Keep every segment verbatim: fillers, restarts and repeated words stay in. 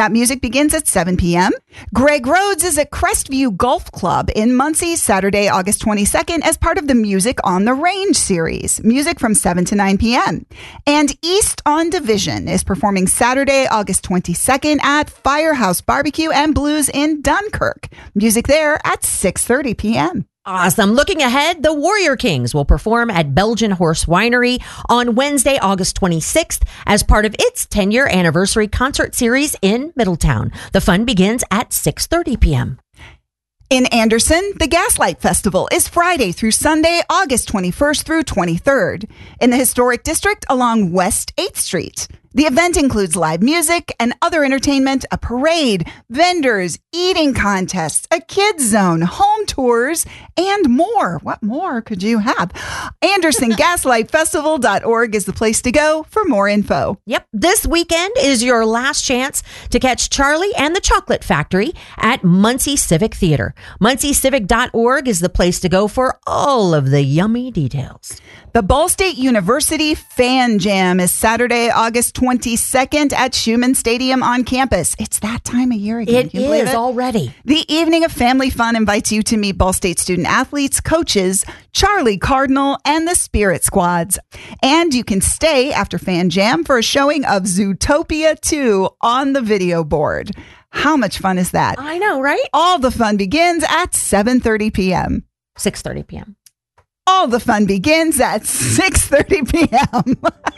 That music begins at seven p.m. Greg Rhodes is at Crestview Golf Club in Muncie Saturday, August twenty-second as part of the Music on the Range series. Music from seven to nine p.m. And East on Division is performing Saturday, August twenty-second at Firehouse Barbecue and Blues in Dunkirk. Music there at six thirty p.m. Awesome. Looking ahead, the Warrior Kings will perform at Belgian Horse Winery on Wednesday, August twenty-sixth as part of its ten-year anniversary concert series in Middletown. The fun begins at six thirty p.m. In Anderson, the Gaslight Festival is Friday through Sunday, August twenty-first through twenty-third in the Historic District along West eighth Street. The event includes live music and other entertainment, a parade, vendors, eating contests, a kids zone, home tours, and more. What more could you have? Anderson Gaslight Festival dot org is the place to go for more info. Yep. This weekend is your last chance to catch Charlie and the Chocolate Factory at Muncie Civic Theater. Muncie Civic dot org is the place to go for all of the yummy details. The Ball State University Fan Jam is Saturday, August twenty-second at Schumann Stadium on campus. It's that time of year again. It is it? already. The evening of family fun invites you to meet Ball State student athletes, coaches, Charlie Cardinal, and the Spirit Squads. And you can stay after Fan Jam for a showing of Zootopia two on the video board. How much fun is that? I know, right? All the fun begins at seven thirty p.m. six thirty p.m. All the fun begins at six thirty p.m.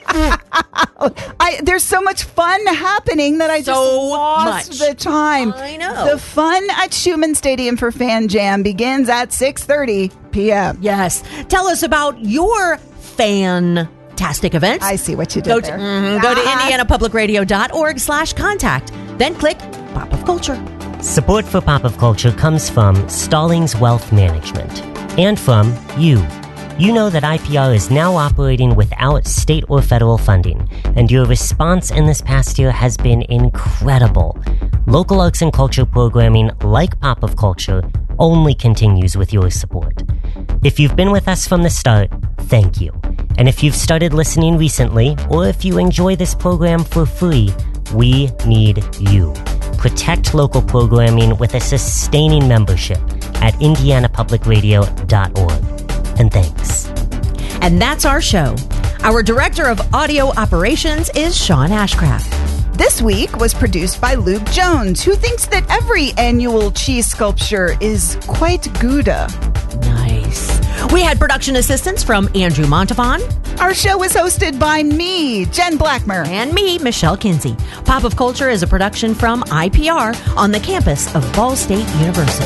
I, there's so much fun happening that I just so lost much. the time. I know. The fun at Schumann Stadium for Fan Jam begins at six thirty p.m. Yes. Tell us about your fantastic events. I see what you did go there. To, mm, go to Indiana Public Radio dot org slash contact. Then click Pop of Culture. Support for Pop of Culture comes from Stallings Wealth Management and from you. You know that I P R is now operating without state or federal funding, and your response in this past year has been incredible. Local arts and culture programming like Pop of Culture only continues with your support. If you've been with us from the start, thank you. And if you've started listening recently, or if you enjoy this program for free, we need you. Protect local programming with a sustaining membership at Indiana Public Radio dot org. And thanks. And that's our show. Our director of audio operations is Sean Ashcraft. This week was produced by Luke Jones, who thinks that every annual cheese sculpture is quite Gouda. Nice. We had production assistance from Andrew Montavon. Our show was hosted by me, Jen Blackmer. And me, Michelle Kinsey. Pop of Culture is a production from I P R on the campus of Ball State University.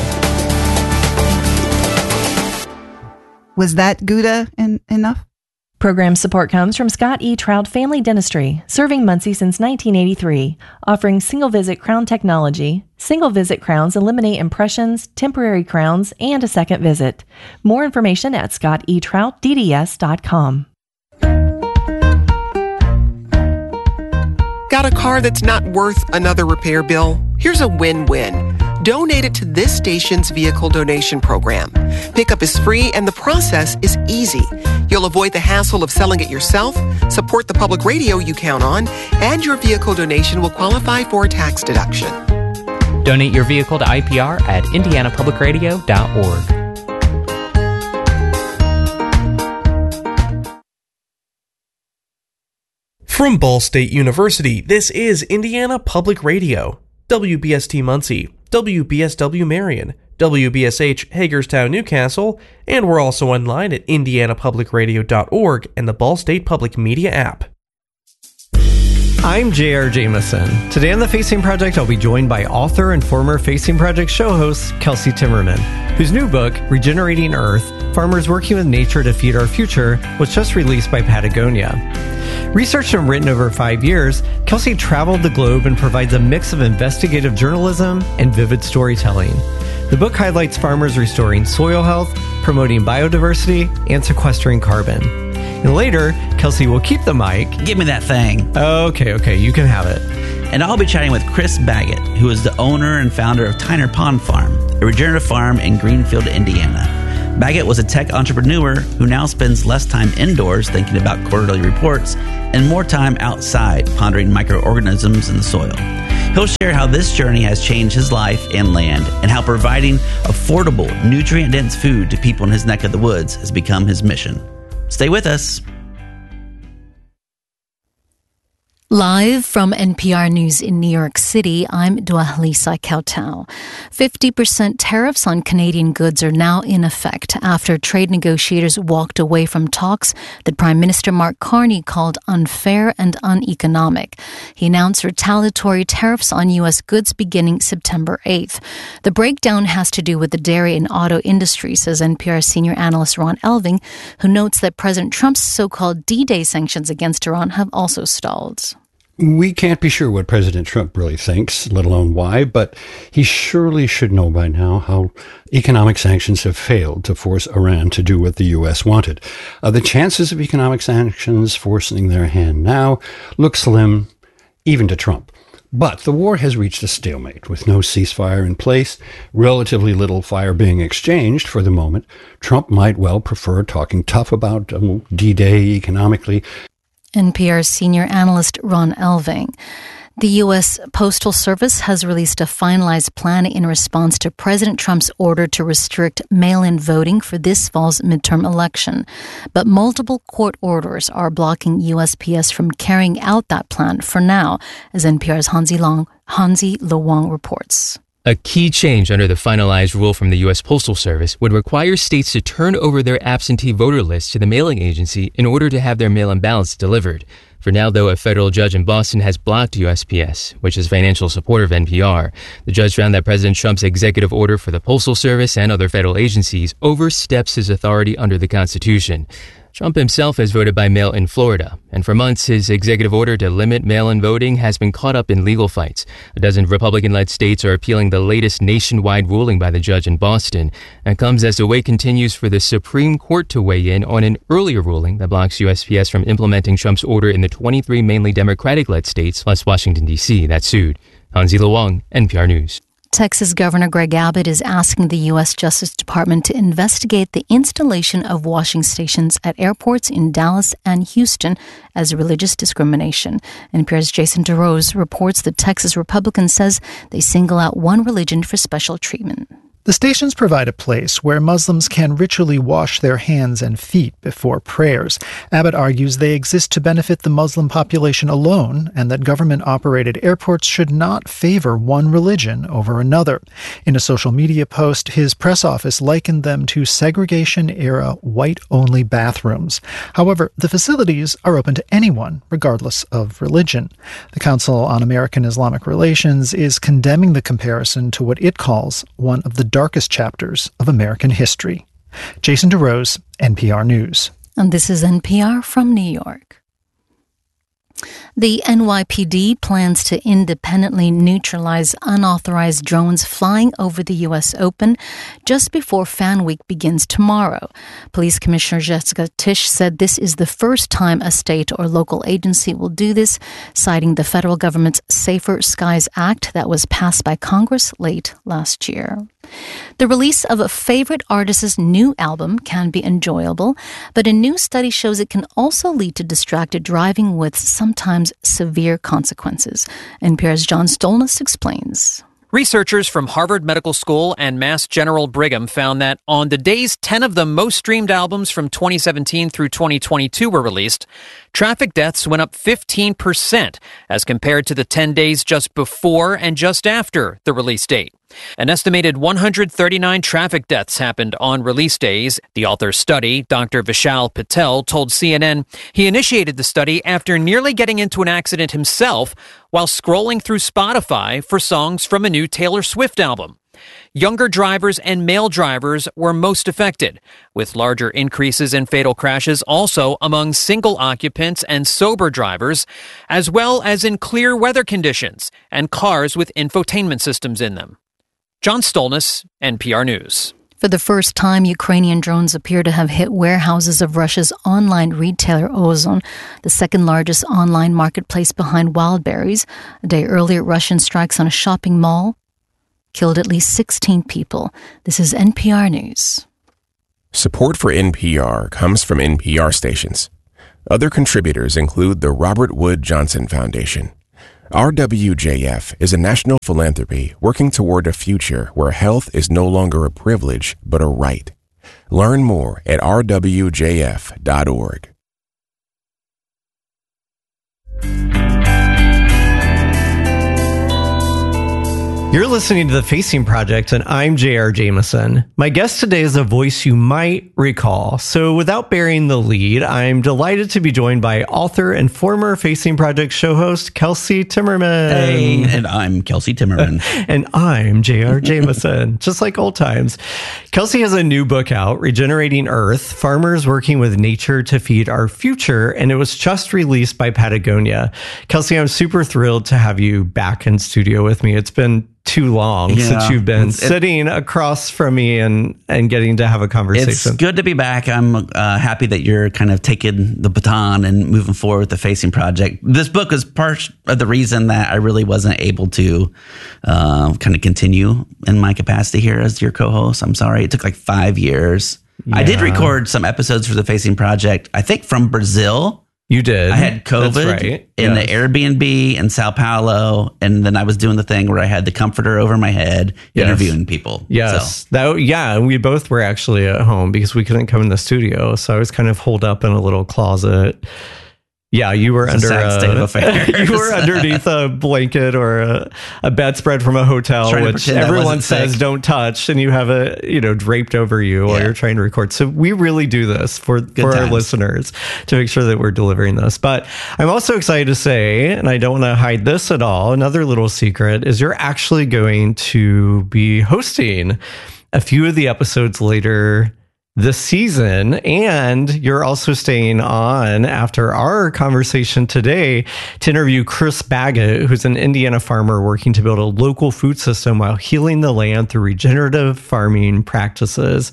Was that Gouda en- enough? Program support comes from Scott E. Trout Family Dentistry, serving Muncie since nineteen eighty-three, offering single-visit crown technology. Single-visit crowns eliminate impressions, temporary crowns, and a second visit. More information at scott e trout d d s dot com. Got a car that's not worth another repair bill? Here's a win-win. Donate it to this station's vehicle donation program. Pickup is free and the process is easy. You'll avoid the hassle of selling it yourself, support the public radio you count on, and your vehicle donation will qualify for a tax deduction. Donate your vehicle to I P R at Indiana Public Radio dot org. From Ball State University, this is Indiana Public Radio, W B S T Muncie, W B S W Marion, W B S H Hagerstown Newcastle, and we're also online at Indiana Public Radio dot org and the Ball State Public Media app. I'm J R Jameson. Today on the Facing Project, I'll be joined by author and former Facing Project show host Kelsey Timmerman, whose new book, Regenerating Earth, Farmers Working with Nature to Feed Our Future, was just released by Patagonia. Researched and written over five years, Kelsey traveled the globe and provides a mix of investigative journalism and vivid storytelling. The book highlights farmers restoring soil health, promoting biodiversity, and sequestering carbon. And later, Kelsey will keep the mic. Give me that thing. Okay, okay, you can have it. And I'll be chatting with Chris Baggett, who is the owner and founder of Tyner Pond Farm, a regenerative farm in Greenfield, Indiana. Baggett was a tech entrepreneur who now spends less time indoors thinking about quarterly reports and more time outside pondering microorganisms in the soil. He'll share how this journey has changed his life and land, and how providing affordable, nutrient-dense food to people in his neck of the woods has become his mission. Stay with us. Live from N P R News in New York City, I'm Dwalisa Kautal. fifty percent tariffs on Canadian goods are now in effect after trade negotiators walked away from talks that Prime Minister Mark Carney called unfair and uneconomic. He announced retaliatory tariffs on U S goods beginning September eighth. The breakdown has to do with the dairy and auto industry, says N P R senior analyst Ron Elving, who notes that President Trump's so-called D-Day sanctions against Iran have also stalled. We can't be sure what President Trump really thinks, let alone why, but he surely should know by now how economic sanctions have failed to force Iran to do what the U S wanted. Uh, the chances of economic sanctions forcing their hand now look slim, even to Trump. But the war has reached a stalemate with no ceasefire in place, relatively little fire being exchanged for the moment. Trump might well prefer talking tough about um, D-Day economically. N P R senior analyst Ron Elving. The U S Postal Service has released a finalized plan in response to President Trump's order to restrict mail-in voting for this fall's midterm election. But multiple court orders are blocking U S P S from carrying out that plan for now, as N P R's Hansi Long, Hansi Luong reports. A key change under the finalized rule from the U S Postal Service would require states to turn over their absentee voter lists to the mailing agency in order to have their mail-in ballots delivered. For now, though, a federal judge in Boston has blocked U S P S, which is a financial supporter of N P R. The judge found that President Trump's executive order for the Postal Service and other federal agencies oversteps his authority under the Constitution. Trump himself has voted by mail in Florida, and for months his executive order to limit mail-in voting has been caught up in legal fights. A dozen Republican-led states are appealing the latest nationwide ruling by the judge in Boston, and comes as the wait continues for the Supreme Court to weigh in on an earlier ruling that blocks U S P S from implementing Trump's order in the twenty-three mainly Democratic-led states, plus Washington, D C, that sued. Hansi Luong, N P R News. Texas Governor Greg Abbott is asking the U S Justice Department to investigate the installation of washing stations at airports in Dallas and Houston as religious discrimination. N P R's Jason DeRose reports the Texas Republican says they single out one religion for special treatment. The stations provide a place where Muslims can ritually wash their hands and feet before prayers. Abbott argues they exist to benefit the Muslim population alone, and that government-operated airports should not favor one religion over another. In a social media post, his press office likened them to segregation-era white-only bathrooms. However, the facilities are open to anyone, regardless of religion. The Council on American Islamic Relations is condemning the comparison to what it calls one of the darkest chapters of American history. Jason DeRose, N P R News. And this is N P R from New York. The N Y P D plans to independently neutralize unauthorized drones flying over the U S Open just before Fan Week begins tomorrow. Police Commissioner Jessica Tisch said this is the first time a state or local agency will do this, citing the federal government's Safer Skies Act that was passed by Congress late last year. The release of a favorite artist's new album can be enjoyable, but a new study shows it can also lead to distracted driving with sometimes severe consequences. N P R's John Stolness explains. Researchers from Harvard Medical School and Mass General Brigham found that on the days ten of the most streamed albums from twenty seventeen through twenty twenty-two were released, traffic deaths went up fifteen percent as compared to the ten days just before and just after the release date. An estimated one hundred thirty-nine traffic deaths happened on release days. The author's study, Doctor Vishal Patel, told C N N he initiated the study after nearly getting into an accident himself while scrolling through Spotify for songs from a new Taylor Swift album. Younger drivers and male drivers were most affected, with larger increases in fatal crashes also among single occupants and sober drivers, as well as in clear weather conditions and cars with infotainment systems in them. John Stolness, N P R News. For the first time, Ukrainian drones appear to have hit warehouses of Russia's online retailer Ozon, the second largest online marketplace behind Wildberries. A day earlier, Russian strikes on a shopping mall killed at least sixteen people. This is N P R News. Support for N P R comes from N P R stations. Other contributors include the Robert Wood Johnson Foundation, R W J F is a national philanthropy working toward a future where health is no longer a privilege, but a right. Learn more at r w j f dot org. You're listening to The Facing Project, and I'm J R. Jameson. My guest today is a voice you might recall. So without burying the lead, I'm delighted to be joined by author and former Facing Project show host, Kelsey Timmerman. Hey, and I'm Kelsey Timmerman. And I'm J R. Jameson, just like old times. Kelsey has a new book out, Regenerating Earth, Farmers Working with Nature to Feed Our Future, and it was just released by Patagonia. Kelsey, I'm super thrilled to have you back in studio with me. It's been too long yeah, since you've been sitting across from me and, and getting to have a conversation. It's good to be back. I'm uh, happy that you're kind of taking the baton and moving forward with the Facing Project. This book is part of the reason that I really wasn't able to uh, kind of continue in my capacity here as your co-host. I'm sorry. It took like five years. Yeah. I did record some episodes for the Facing Project, I think from Brazil. You did. I had COVID That's right. in yes. the Airbnb in Sao Paulo, and then I was doing the thing where I had the comforter over my head, yes. interviewing people. Yes, so. that yeah, and we both were actually at home because we couldn't come in the studio, so I was kind of holed up in a little closet. Yeah, you were it's under a sad a, state of affairs. You were underneath a blanket or a, a bedspread from a hotel, which everyone says sick. Don't touch, and you have a you know draped over you while yeah. you're trying to record. So we really do this for Good for times. Our listeners to make sure that we're delivering this. But I'm also excited to say, and I don't want to hide this at all. Another little secret is you're actually going to be hosting a few of the episodes later this season, and you're also staying on after our conversation today to interview Chris Baggett, who's an Indiana farmer working to build a local food system while healing the land through regenerative farming practices.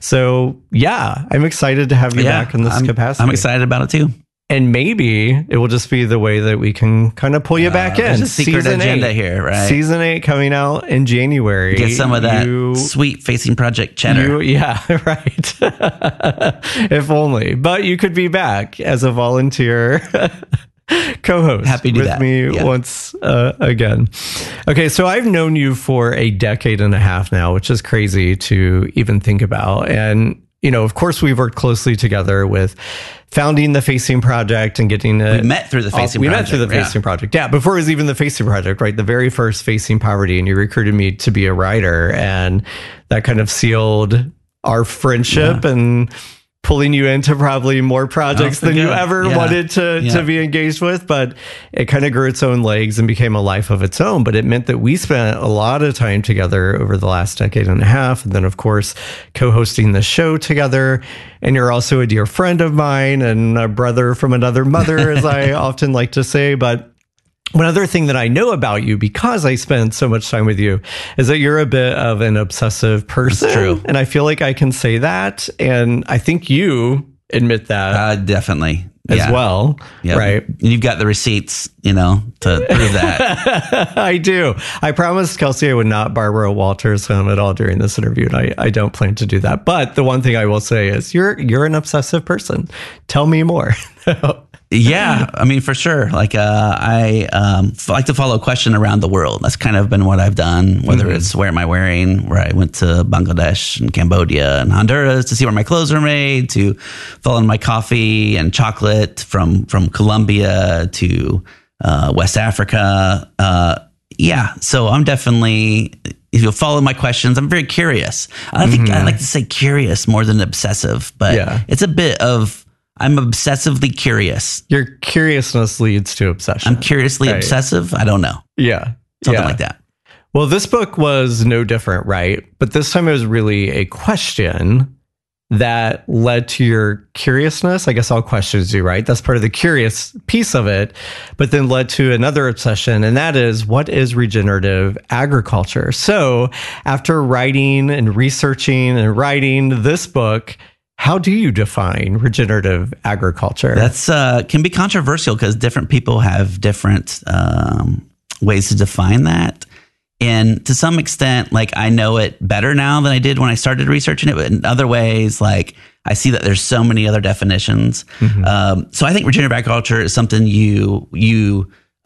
So yeah, I'm excited to have you yeah, back in this I'm, capacity. I'm excited about it too. And maybe it will just be the way that we can kind of pull you uh, back in. There's a secret Season agenda eight. here, right? Season eight coming out in January. Get some of that you, sweet Facing Project cheddar. You, yeah, right. If only. But you could be back as a volunteer co-host Happy to do with that. me yeah. once uh, again. Okay, so I've known you for a decade and a half now, which is crazy to even think about. And you know, of course, we've worked closely together with founding the Facing Project and getting it. We met through the Facing we Project. We met through the Facing yeah. Project. Yeah, before it was even the Facing Project, right? The very first Facing Poverty. And you recruited me to be a writer. And that kind of sealed our friendship yeah. and pulling you into probably more projects than good. you ever yeah. wanted to, yeah. to be engaged with. But it kind of grew its own legs and became a life of its own. But it meant that we spent a lot of time together over the last decade and a half. And then, of course, co-hosting the show together. And you're also a dear friend of mine and a brother from another mother, as I often like to say. But one other thing that I know about you, because I spend so much time with you, is that you're a bit of an obsessive person. That's true. And I feel like I can say that. And I think you admit that. Uh, definitely. As yeah. well. Yep. Right. You've got the receipts, you know, to prove that. I do. I promised Kelsey I would not Barbara Walters him at all during this interview. And I, I don't plan to do that. But the one thing I will say is you're you're an obsessive person. Tell me more. Yeah, I mean, for sure. Like, uh, I um, f- like to follow a question around the world. That's kind of been what I've done, whether mm-hmm. it's where am I wearing, where I went to Bangladesh and Cambodia and Honduras to see where my clothes are made, to following my coffee and chocolate from, from Colombia to uh, West Africa. Uh, yeah, so I'm definitely, if you'll follow my questions, I'm very curious. I think mm-hmm. I like to say curious more than obsessive, but yeah. it's a bit of, I'm obsessively curious. Your curiousness leads to obsession. I'm curiously right. obsessive. I don't know. Yeah. Something yeah. like that. Well, this book was no different, right? But this time it was really a question that led to your curiousness. I guess all questions do, right? That's part of the curious piece of it, but then led to another obsession. And that is, what is regenerative agriculture? So after writing and researching and writing this book, how do you define regenerative agriculture? That's uh, can be controversial because different people have different um, ways to define that. And to some extent, like I know it better now than I did when I started researching it. But in other ways, like I see that there's so many other definitions. Mm-hmm. Um, so I think regenerative agriculture is something you you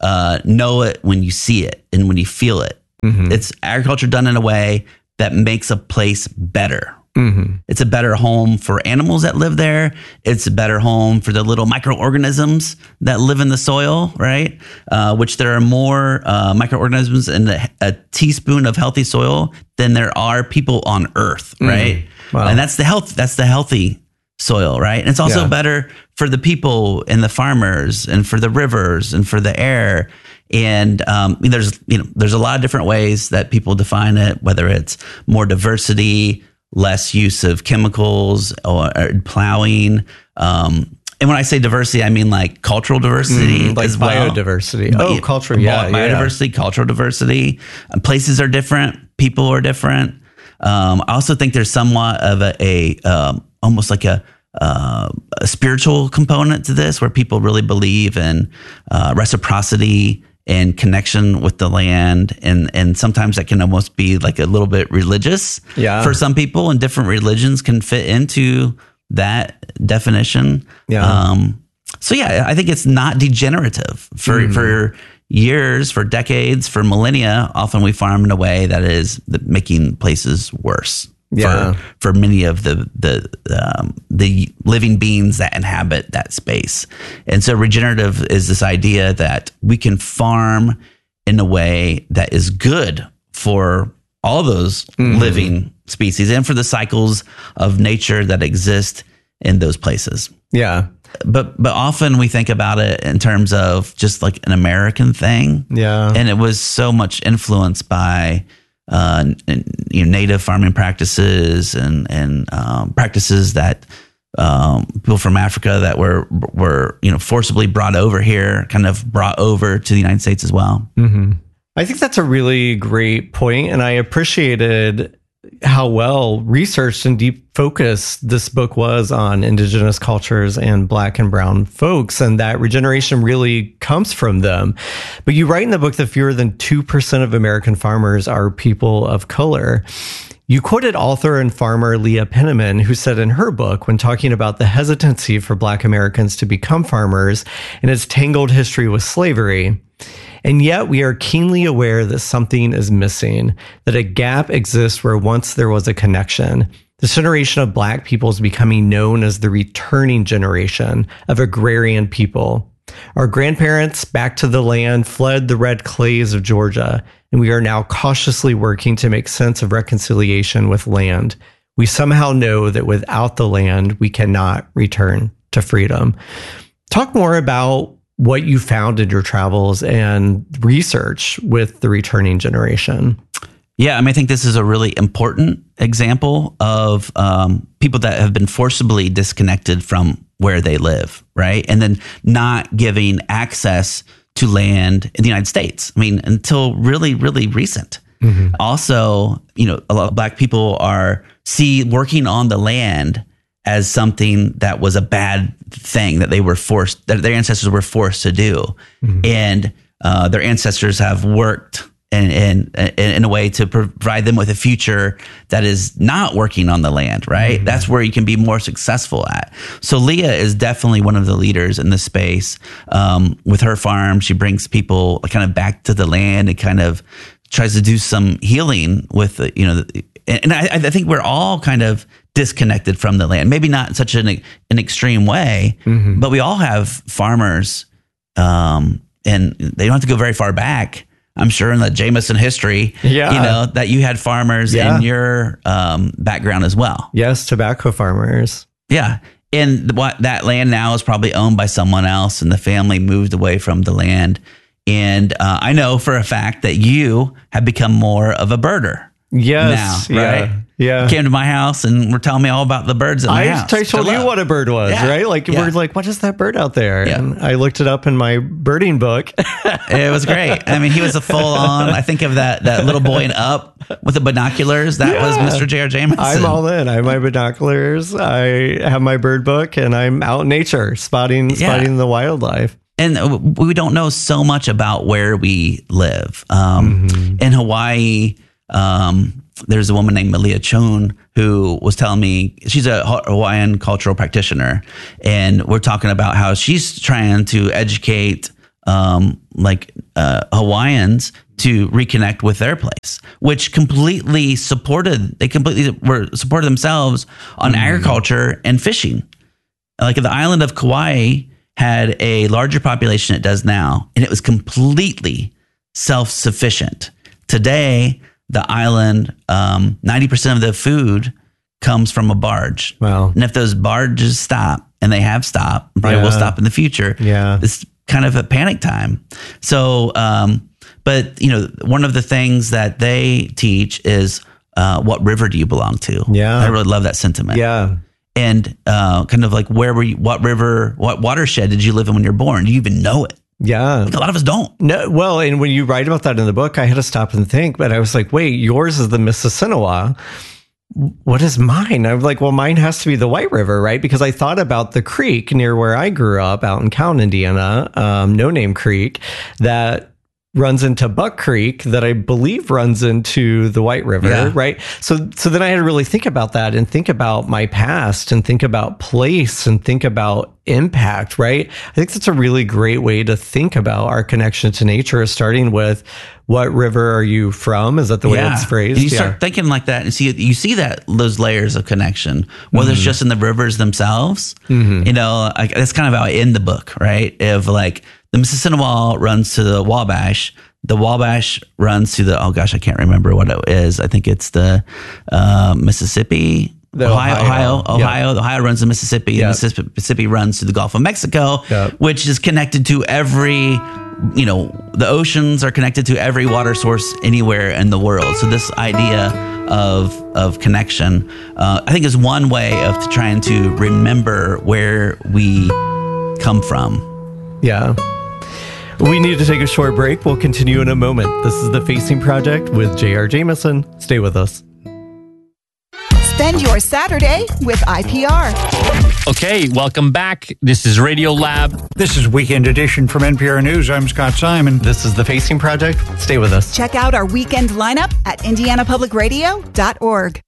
uh, know it when you see it and when you feel it. Mm-hmm. It's agriculture done in a way that makes a place better. Mm-hmm. It's a better home for animals that live there. It's a better home for the little microorganisms that live in the soil, right? Uh, which there are more uh, microorganisms in a, a teaspoon of healthy soil than there are people on Earth, right? Mm-hmm. Wow. And that's the health. That's the healthy soil, right? And it's also yeah. better for the people and the farmers and for the rivers and for the air. And um, I mean, there's you know there's a lot of different ways that people define it, whether it's more diversity, less use of chemicals or, or plowing. Um, and when I say diversity, I mean like cultural diversity, mm, like as well. biodiversity. Oh, Bi- cultural, yeah, biodiversity, yeah. cultural diversity. Um, places are different. People are different. Um, I also think there's somewhat of a, a um, almost like a, uh, a spiritual component to this, where people really believe in uh, reciprocity and connection with the land, and and sometimes that can almost be like a little bit religious yeah. for some people, and different religions can fit into that definition. Yeah. Um, so yeah, I think it's not degenerative. For mm. for years, for decades, for millennia, often we farm in a way that is making places worse. Yeah. For, for many of the the um, the living beings that inhabit that space. And so regenerative is this idea that we can farm in a way that is good for all those mm-hmm. living species and for the cycles of nature that exist in those places. Yeah. But but often we think about it in terms of just like an American thing. Yeah. And it was so much influenced by Uh, you know, native farming practices and and um, practices that um, people from Africa that were were you know forcibly brought over here, kind of brought over to the United States as well. Mm-hmm. I think that's a really great point, and I appreciated how well researched and deep focused this book was on indigenous cultures and Black and brown folks, and that regeneration really comes from them. But you write in the book that fewer than two percent of American farmers are people of color. You quoted author and farmer Leah Penniman, who said in her book, when talking about the hesitancy for Black Americans to become farmers and its tangled history with slavery, and yet we are keenly aware that something is missing, that a gap exists where once there was a connection. This generation of Black people is becoming known as the returning generation of agrarian people. Our grandparents back to the land fled the red clays of Georgia, and we are now cautiously working to make sense of reconciliation with land. We somehow know that without the land, we cannot return to freedom. Talk more about what you found in your travels and research with the returning generation. Yeah, I mean, I think this is a really important example of um, people that have been forcibly disconnected from where they live, right? And then not giving access to land in the United States. I mean, until really, really recent. Mm-hmm. Also, you know, a lot of Black people are see working on the land as something that was a bad thing that they were forced, that their ancestors were forced to do. Mm-hmm. And uh, their ancestors have worked in, in, in a way to provide them with a future that is not working on the land, right? Mm-hmm. That's where you can be more successful at. So Leah is definitely one of the leaders in this space. Um, with her farm, she brings people kind of back to the land and kind of tries to do some healing with, the, you know, the, and I, I think we're all kind of disconnected from the land, maybe not in such an, an extreme way, mm-hmm. but we all have farmers, um, and they don't have to go very far back. I'm sure in the Jameson history, yeah. you know, that you had farmers yeah. in your um, background as well. Yes, tobacco farmers. Yeah. And what that land now is probably owned by someone else, and the family moved away from the land. And uh, I know for a fact that you have become more of a birder. Yes. Now, right? Yeah. Yeah. Came to my house and were telling me all about the birds in my I house. I told you what a bird was, yeah. right? Like, yeah. we're like, what is that bird out there? Yeah. And I looked it up in my birding book. It was great. I mean, he was a full on, I think of that that little boy in Up with the binoculars. That yeah. was Mister J R. Jameson. I'm all in. I have my binoculars. I have my bird book, and I'm out in nature spotting, yeah. spotting the wildlife. And we don't know so much about where we live. Um, mm-hmm. In Hawaii, um, there's a woman named Malia Chun who was telling me, she's a Hawaiian cultural practitioner, and we're talking about how she's trying to educate um, like uh, Hawaiians to reconnect with their place, which completely supported, they completely were supported themselves on mm. agriculture and fishing. Like the island of Kauai had a larger population than it does now, and it was completely self-sufficient. Today, the island, um, ninety percent of the food comes from a barge. Wow. And if those barges stop, and they have stopped, probably yeah. will stop in the future, yeah. it's kind of a panic time. So, um, but, you know, one of the things that they teach is uh, what river do you belong to? Yeah. I really love that sentiment. Yeah. And uh, kind of like, where were you, what river, what watershed did you live in when you're born? Do you even know it? Yeah. Like a lot of us don't. No, well, and when you write about that in the book, I had to stop and think, but I was like, wait, yours is the Mississinewa. What is mine? I'm like, well, mine has to be the White River, right? Because I thought about the creek near where I grew up out in Cowan, Indiana, um, No Name Creek, that runs into Buck Creek, that I believe runs into the White River, yeah. right? So, so then I had to really think about that and think about my past and think about place and think about impact, right? I think that's a really great way to think about our connection to nature, starting with what river are you from? Is that the way yeah. it's phrased? And you start yeah. thinking like that and see, you see that those layers of connection, whether mm-hmm. it's just in the rivers themselves, mm-hmm. you know, like, that's kind of how I end the book, right? If like the Mississinewa runs to the Wabash, the Wabash runs to the, oh gosh, I can't remember what it is. I think it's the uh, Mississippi. The Ohio, Ohio, Ohio, yeah. Ohio runs to Mississippi, Yep. and Mississippi, Mississippi runs to the Gulf of Mexico, Yep. which is connected to every, you know, the oceans are connected to every water source anywhere in the world. So this idea of of connection, uh, I think, is one way of trying to remember where we come from. Yeah. We need to take a short break. We'll continue in a moment. This is The Facing Project with J R. Jameson. Stay with us. Spend your Saturday with I P R. Okay, welcome back. This is Radio Lab. This is Weekend Edition from N P R News. I'm Scott Simon. This is The Facing Project. Stay with us. Check out our weekend lineup at indiana public radio dot org.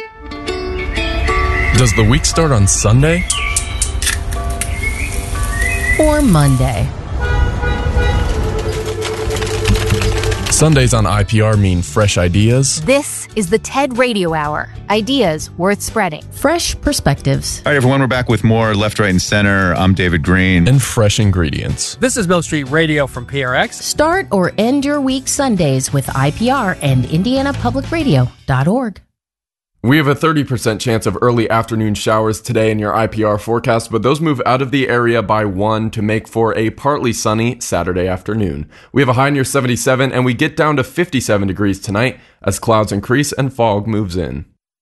Does the week start on Sunday? Or Monday? Sundays on I P R mean fresh ideas. This is the TED Radio Hour. Ideas worth spreading. Fresh perspectives. All right, everyone, we're back with more Left, Right, and Center. I'm David Green. And fresh ingredients. This is Mill Street Radio from P R X. Start or end your week Sundays with I P R and indiana public radio dot org. We have a thirty percent chance of early afternoon showers today in your I P R forecast, but those move out of the area by one to make for a partly sunny Saturday afternoon. We have a high near seventy-seven, and we get down to fifty-seven degrees tonight as clouds increase and fog moves in.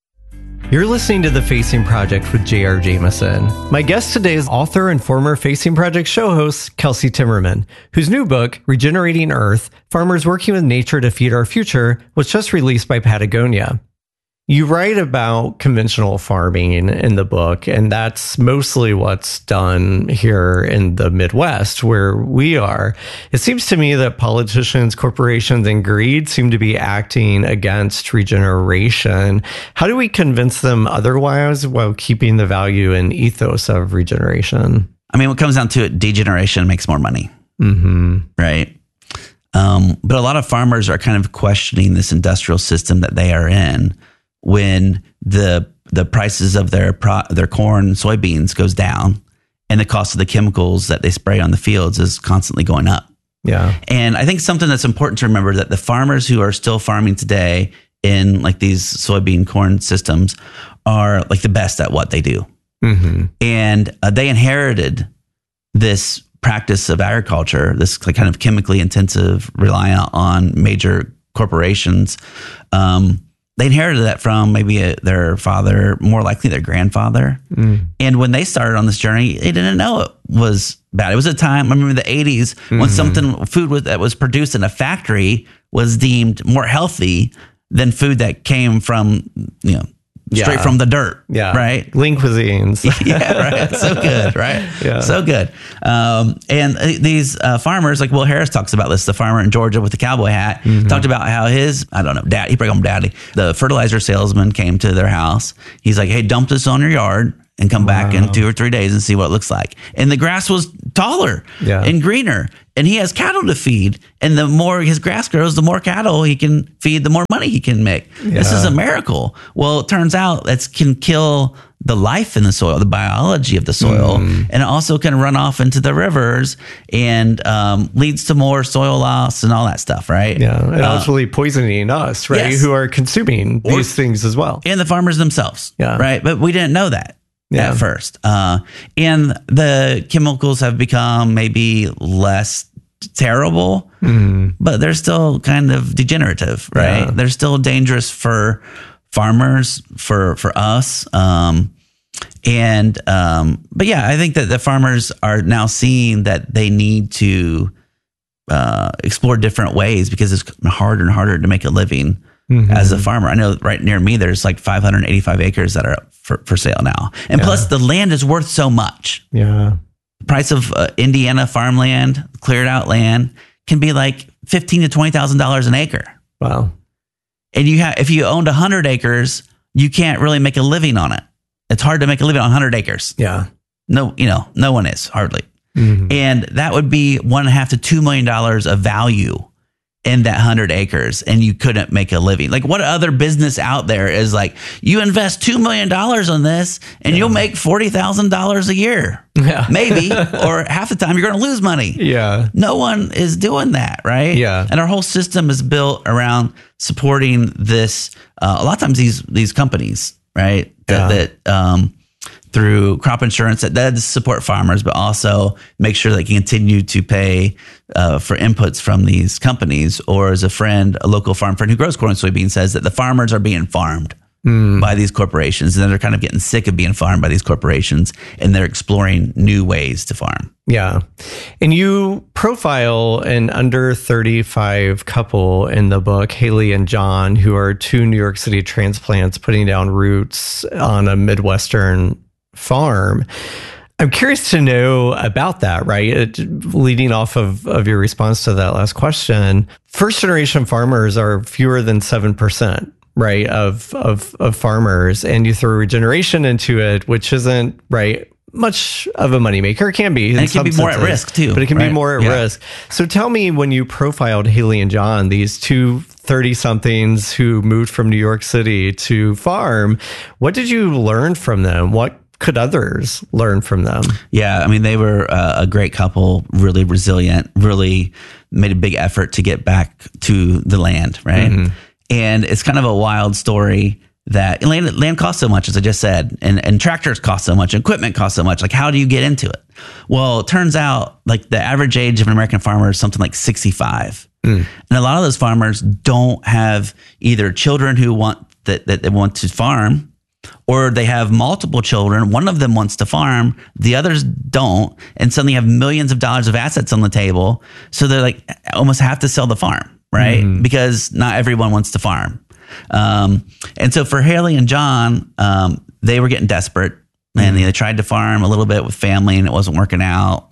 You're listening to The Facing Project with J R. Jameson. My guest today is author and former Facing Project show host, Kelsey Timmerman, whose new book, Regenerating Earth, Farmers Working with Nature to Feed Our Future, was just released by Patagonia. You write about conventional farming in, in the book, and that's mostly what's done here in the Midwest where we are. It seems to me that politicians, corporations, and greed seem to be acting against regeneration. How do we convince them otherwise while keeping the value and ethos of regeneration? I mean, what comes down to it, degeneration makes more money, mm-hmm. right? Um, but a lot of farmers are kind of questioning this industrial system that they are in, when the the prices of their pro, their corn and soybeans goes down, and the cost of the chemicals that they spray on the fields is constantly going up. Yeah. And I think something that's important to remember, that the farmers who are still farming today in like these soybean corn systems are like the best at what they do. Mm-hmm. And uh, they inherited this practice of agriculture, this kind of chemically intensive, reliant on major corporations. Um, They inherited that from maybe a, their father, more likely their grandfather. Mm. And when they started on this journey, they didn't know it was bad. It was a time, I remember the eighties, mm-hmm. when something, food was, that was produced in a factory was deemed more healthy than food that came from, you know, straight yeah. from the dirt. Yeah. Right. Lean cuisines. Yeah. Right. So good. Right. Yeah. So good. Um, and these uh, farmers, like Will Harris talks about this, the farmer in Georgia with the cowboy hat, mm-hmm. talked about how his, I don't know, dad, he brought him daddy, the fertilizer salesman came to their house. He's like, hey, dump this on your yard and come back Wow. in two or three days and see what it looks like. And the grass was taller Yeah. and greener, and he has cattle to feed. And the more his grass grows, the more cattle he can feed, the more money he can make. This Yeah. is a miracle. Well, it turns out that can kill the life in the soil, the biology of the soil, Mm. and it also can run off into the rivers and um, leads to more soil loss and all that stuff, right? Yeah, and Uh, ultimately poisoning us, right? yes. Who are consuming Or- these things as well. and the farmers themselves, Yeah. right? But we didn't know that Yeah. at first. Uh, and the chemicals have become maybe less terrible, Mm. but they're still kind of degenerative, right? Yeah. They're still dangerous for farmers, for for us. Um, and um, but yeah, I think that the farmers are now seeing that they need to uh, explore different ways because it's harder and harder to make a living Mhm. as a farmer. I know right near me, there's like five hundred eighty-five acres that are up for, for sale now. And Yeah. plus the land is worth so much. Yeah. Price of uh, Indiana farmland, cleared out land can be like fifteen to twenty thousand dollars an acre. Wow. And you have, if you owned a hundred acres, you can't really make a living on it. It's hard to make a living on hundred acres. Yeah. No, you know, no one is hardly. Mhm. And that would be one and a half to two million dollars of value in that hundred acres, and you couldn't make a living. Like, what other business out there is like, you invest two million dollars on this, and you'll make forty thousand dollars a year, Yeah. maybe, or half the time you're going to lose money. Yeah. No one is doing that, right? Yeah. And our whole system is built around supporting this. Uh, a lot of times, these these companies, right, that, Yeah. that um, through crop insurance that does support farmers, but also make sure they can continue to pay uh, for inputs from these companies. Or as a friend, a local farm friend who grows corn and soybeans says that the farmers are being farmed Mm. by these corporations, and then they're kind of getting sick of being farmed by these corporations, and they're exploring new ways to farm. Yeah. And you profile an under thirty-five couple in the book, Haley and John, who are two New York City transplants putting down roots on a Midwestern farm. I'm curious to know about that, right? It, leading off of, of your response to that last question, first generation farmers are fewer than seven percent. Right, of, of of farmers, and you throw regeneration into it, which isn't right much of a moneymaker. It can be, in And it can some be more at senses, risk, too, but it can be right? more at Yeah. risk. So tell me, when you profiled Haley and John, these two thirty-somethings who moved from New York City to farm, what did you learn from them? What could others learn from them? Yeah, I mean, they were uh, a great couple, really resilient, really made a big effort to get back to the land, right? Mhm. And it's kind of a wild story that land, land costs so much, as I just said, and, and tractors cost so much, equipment costs so much. Like, how do you get into it? Well, it turns out like the average age of an American farmer is something like sixty-five. Mm. And a lot of those farmers don't have either children who want that, that they want to farm, or they have multiple children. One of them wants to farm, the others don't, and suddenly have millions of dollars of assets on the table. So they're like almost have to sell the farm, right? Mhm. Because not everyone wants to farm. Um, and so for Haley and John, um, they were getting desperate. And they tried to farm a little bit with family, and it wasn't working out.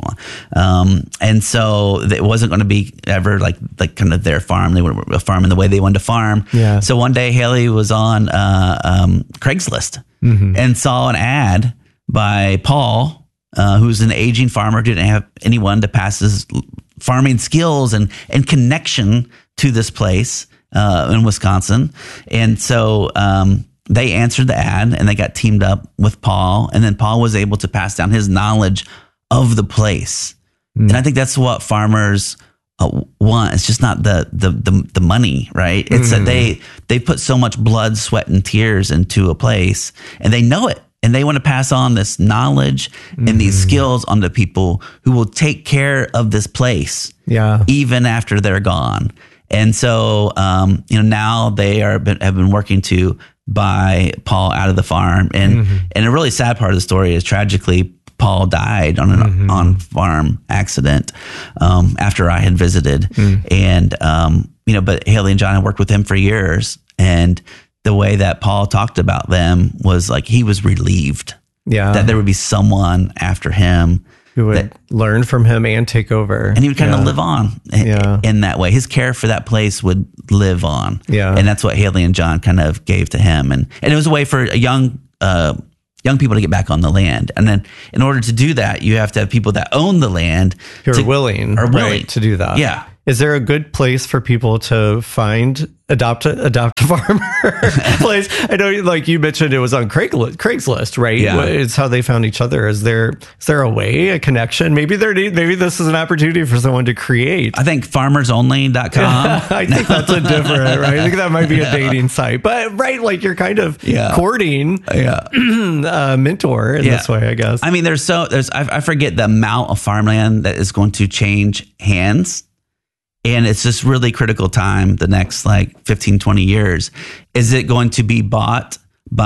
Um, and so it wasn't going to be ever like like kind of their farm. They were farming the way they wanted to farm. Yeah. So one day Haley was on uh, um, Craigslist Mhm. and saw an ad by Paul, uh, who's an aging farmer, didn't have anyone to pass his farming skills and and connection to this place uh, in Wisconsin. And so um, they answered the ad, and they got teamed up with Paul, and then Paul was able to pass down his knowledge of the place. Mm. And I think that's what farmers uh, want. It's just not the the the, the money, right? It's Mhm. that they they put so much blood, sweat, and tears into a place, and they know it, and they want to pass on this knowledge and these skills on to people who will take care of this place, Yeah. even after they're gone. And so, um, you know, now they are been, have been working to buy Paul out of the farm, and Mhm. and a really sad part of the story is tragically Paul died on an Mhm. on farm accident um, after I had visited, Mm. and um, you know, but Haley and John had worked with him for years, and the way that Paul talked about them was like he was relieved Yeah. that there would be someone after him Who would that- learn from him and take over. and he would kind Yeah. of live on in, Yeah. in that way. His care for that place would live on. Yeah. And that's what Haley and John kind of gave to him. And, and it was a way for a young uh, young people to get back on the land. And then in order to do that, you have to have people that own the land who are to, willing, are willing right, to do that. Yeah. Is there a good place for people to find adopt a adopt a farmer place? I know, like you mentioned, it was on Craigslist, Craigslist, right? Yeah. It's how they found each other. Is there is there a way, a connection? Maybe there maybe this is an opportunity for someone to create. I think farmers only dot com. I think that's a different, right? I think that might be a dating site, but right, like you're kind of Yeah. courting Yeah. a mentor in Yeah. this way, I guess. I mean, there's so there's I, I forget the amount of farmland that is going to change hands. And it's this really critical time, the next like fifteen, twenty years. Is it going to be bought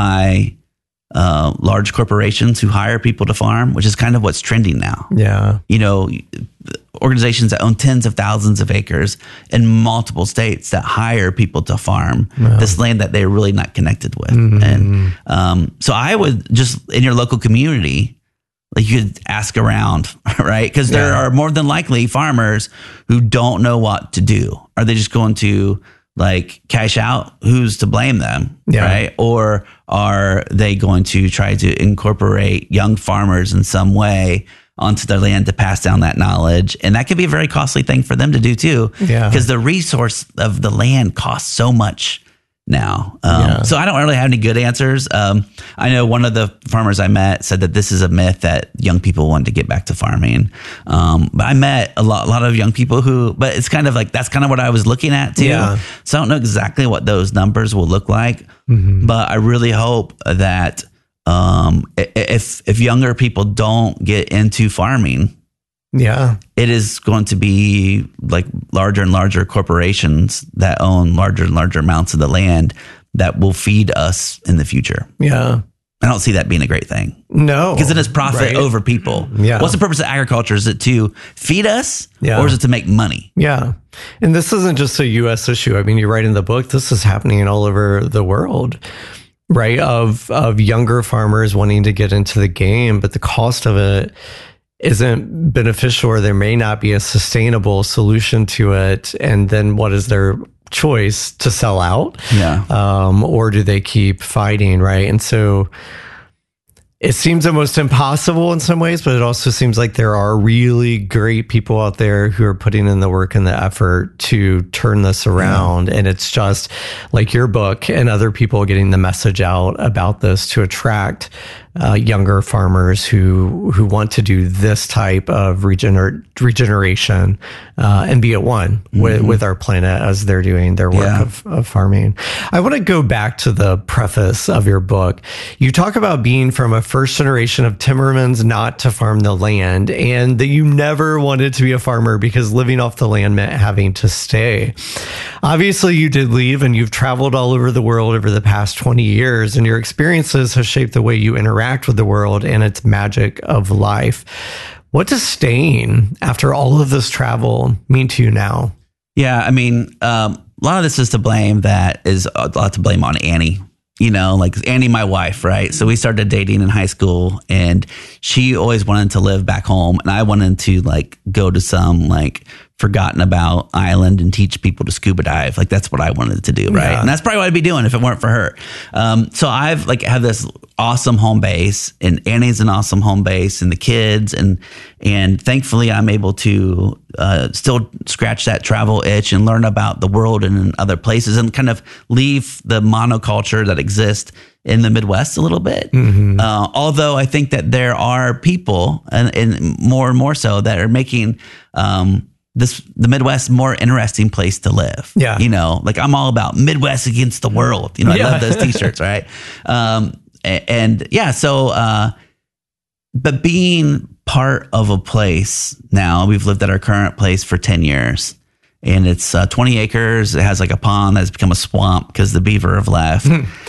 by uh, large corporations who hire people to farm, which is kind of what's trending now? Yeah. You know, organizations that own tens of thousands of acres in multiple states that hire people to farm Yeah. this land that they're really not connected with. Mhm. And um, so I would just, in your local community, like you could ask around, right? Because there Yeah. are more than likely farmers who don't know what to do. Are they just going to like cash out? Who's to blame them, Yeah. right? Or are they going to try to incorporate young farmers in some way onto their land to pass down that knowledge? And that could be a very costly thing for them to do too. Yeah. Because the resource of the land costs so much now. Um, Yeah. So I don't really have any good answers. Um, I know one of the farmers I met said that this is a myth that young people want to get back to farming. Um, but I met a lot, a lot of young people who, but it's kind of like, that's kind of what I was looking at too. Yeah. So I don't know exactly what those numbers will look like, Mhm. but I really hope that um, i- if, if younger people don't get into farming, Yeah. it is going to be like larger and larger corporations that own larger and larger amounts of the land that will feed us in the future. Yeah. I don't see that being a great thing. No. Because it is profit Right. over people. Yeah. What's the purpose of agriculture? Is it to feed us Yeah. or is it to make money? Yeah. And this isn't just a U S issue. I mean, you write in the book, this is happening all over the world, right? Of of younger farmers wanting to get into the game, but the cost of it isn't beneficial, or there may not be a sustainable solution to it. And then what is their choice? To sell out? Yeah. Um, or do they keep fighting, right? And so it seems almost impossible in some ways, but it also seems like there are really great people out there who are putting in the work and the effort to turn this around. Yeah. And it's just like your book and other people getting the message out about this to attract uh, younger farmers who who want to do this type of regener- regeneration uh, and be at one mm-hmm. with, with our planet as they're doing their work Yeah. of, of farming. I want to go back to the preface of your book. You talk about being from a first generation of timmermans not to farm the land, and that you never wanted to be a farmer because living off the land meant having to stay. Obviously, you did leave, and you've traveled all over the world over the past twenty years, and your experiences have shaped the way you interact with the world and its magic of life. What does staying after all of this travel mean to you now? Yeah, I mean, um, a lot of this is to blame. That is a lot to blame on Annie. You know, like Annie, my wife, right? So we started dating in high school, and she always wanted to live back home, and I wanted to like go to some like forgotten about island and teach people to scuba dive. Like that's what I wanted to do, right? Yeah. And that's probably what I'd be doing if it weren't for her. Um, so I've like had this awesome home base, and Annie's an awesome home base, and the kids, and and thankfully I'm able to uh, still scratch that travel itch and learn about the world and in other places, and kind of leave the monoculture that exists in the Midwest a little bit. Mm-hmm. Uh, although I think that there are people, and, and more and more so, that are making um, this the Midwest more interesting place to live. Yeah. You know, like I'm all about Midwest against the world. You know, I Yeah. love those t-shirts, right? Um, and, and yeah, so, uh, but being part of a place now, we've lived at our current place for ten years, and it's uh, twenty acres. It has like a pond that's become a swamp because the beaver have left.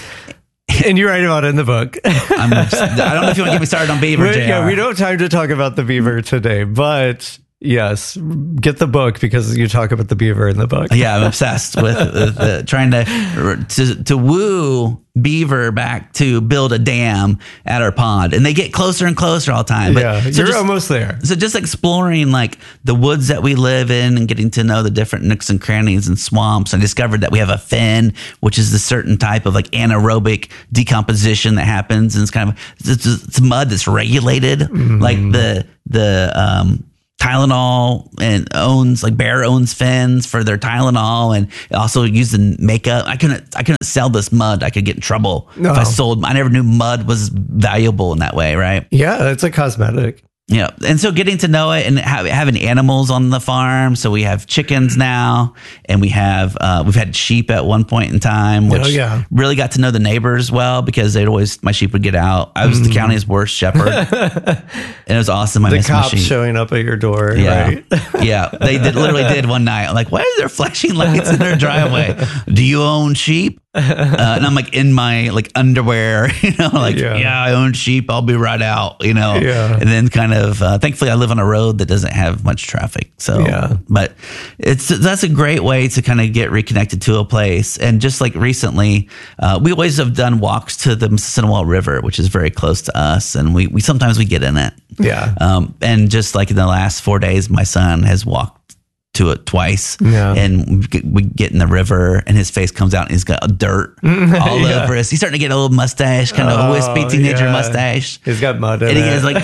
And you write about it in the book. I'm, I don't know if you want to get me started on beaver, We- J R. yeah, we don't have time to talk about the beaver today, but Yes, get the book because you talk about the beaver in the book. Yeah, I'm obsessed with, with uh, trying to, to to woo beaver back to build a dam at our pond, and they get closer and closer all the time. But yeah, so you're just, almost there. So just exploring like the woods that we live in and getting to know the different nooks and crannies and swamps. I discovered that we have a fen, which is a certain type of like anaerobic decomposition that happens, and it's kind of it's, it's mud that's regulated, mm-hmm. like the the um. Tylenol and owns like Bear owns Fens for their Tylenol, and also using makeup. I couldn't I couldn't sell this mud. I could get in trouble no. if I sold. I never knew mud was valuable in that way, right? Yeah, it's a cosmetic. Yeah, and so getting to know it and ha- having animals on the farm. So we have chickens now, and we have uh, we've had sheep at one point in time, which oh, yeah. really got to know the neighbors well because they'd always my sheep would get out. I was mm. the county's worst shepherd, and it was awesome. I the missed cops my sheep. showing up at your door. Yeah, right? yeah, they did literally did one night. I'm like, why are there flashing lights in their driveway? Do you own sheep? Uh, and I'm like in my like underwear, you know, like, yeah. yeah, I own sheep. I'll be right out, you know, yeah. and then kind of, uh, thankfully I live on a road that doesn't have much traffic. So, yeah. but it's, that's a great way to kind of get reconnected to a place. And just like recently, uh, we always have done walks to the Mississinawa River, which is very close to us. And we, we, sometimes we get in it. Yeah. Um, and just like in the last four days, my son has walked to it twice, yeah. and we get, we get in the river, and his face comes out, and he's got dirt all yeah. over us. He's starting to get a little mustache, kind of oh, a wispy teenager yeah. mustache. He's got mud in and it, he has like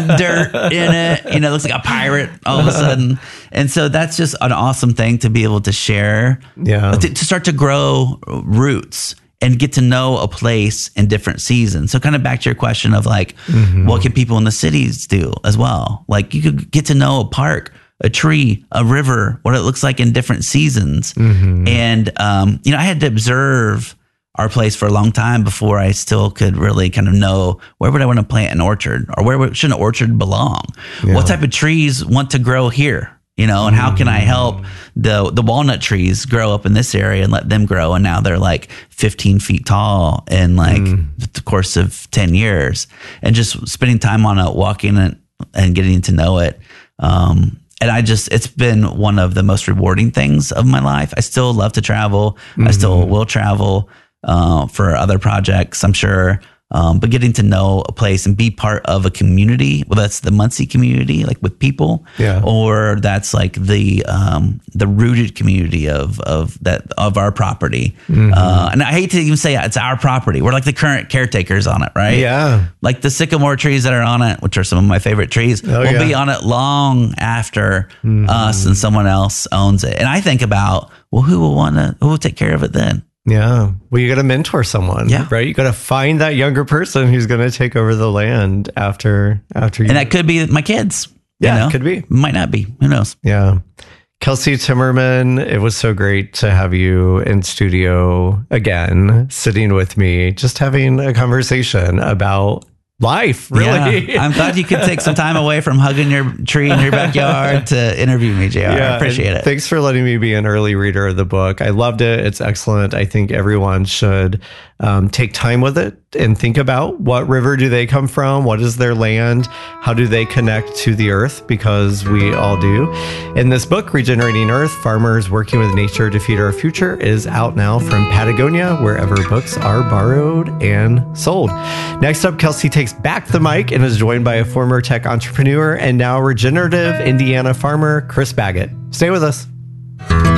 dirt in it. You know, looks like a pirate all of a sudden. And so that's just an awesome thing to be able to share. Yeah, to, to start to grow roots and get to know a place in different seasons. So kind of back to your question of like, mm-hmm. what can people in the cities do as well? Like you could get to know a park, a tree, a river, what it looks like in different seasons. Mm-hmm. And, um, you know, I had to observe our place for a long time before I still could really kind of know where would I want to plant an orchard, or where should an orchard belong? Yeah. What type of trees want to grow here? You know, and how can I help the the walnut trees grow up in this area and let them grow? And now they're like fifteen feet tall in like mm. the course of ten years, and just spending time on it, walking it and getting to know it. Um, and I just, it's been one of the most rewarding things of my life. I still love to travel. Mm-hmm. I still will travel uh, for other projects, I'm sure. Um, but getting to know a place and be part of a community, well, that's the Muncie community, like with people, yeah. or that's like the um, the rooted community of of that of our property. Mm-hmm. Uh, and I hate to even say it's our property. We're like the current caretakers on it, right? Yeah. Like the sycamore trees that are on it, which are some of my favorite trees, oh, will yeah. be on it long after mm-hmm. us and someone else owns it. And I think about, well, who will want to, who will take care of it then? Yeah. Well, you got to mentor someone, yeah. right? You got to find that younger person who's going to take over the land after, after you. And that could be my kids. Yeah, you know? could be. Might not be. Who knows? Yeah. Kelsey Timmerman, it was so great to have you in studio again, sitting with me, just having a conversation about life, really. Yeah. I'm glad you could take some time away from hugging your tree in your backyard to interview me, J R. Yeah, I appreciate it. Thanks for letting me be an early reader of the book. I loved it. It's excellent. I think everyone should um, take time with it and think about what river do they come from? What is their land? How do they connect to the earth? Because we all do. In this book, Regenerating Earth, Farmers Working with Nature to Feed Our Future, is out now from Patagonia, wherever books are borrowed and sold. Next up, Kelsey takes back the mic and is joined by a former tech entrepreneur and now regenerative Indiana farmer, Chris Baggett. Stay with us.